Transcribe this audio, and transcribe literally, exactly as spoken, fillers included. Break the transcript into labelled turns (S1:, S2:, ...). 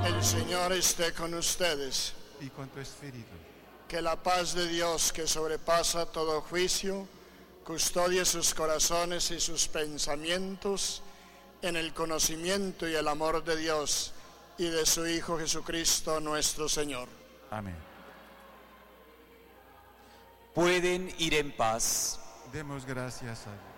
S1: El Señor esté con ustedes.
S2: Y con tu espíritu.
S1: Que la paz de Dios, que sobrepasa todo juicio, custodie sus corazones y sus pensamientos en el conocimiento y el amor de Dios y de su Hijo Jesucristo nuestro Señor.
S2: Amén.
S3: Pueden ir en paz.
S2: Demos gracias a Dios.